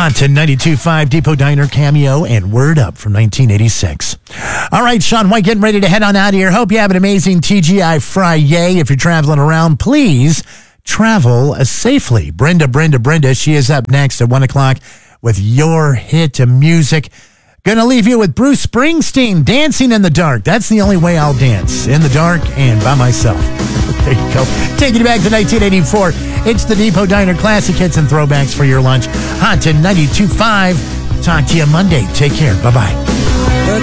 Hot to 92.5 Depot Diner Cameo and Word Up from 1986. All right, Sean White getting ready to head on out of here. Hope you have an amazing TGI Friday. If you're traveling around, please travel safely. Brenda, she is up next at 1 o'clock with your hit music. Gonna leave you with Bruce Springsteen, Dancing in the Dark. That's the only way I'll dance, in the dark and by myself. There you go. Taking you back to 1984. It's the Depot Diner Classic Hits and Throwbacks for your lunch. Hot to 92.5. Talk to you Monday. Take care. Bye-bye.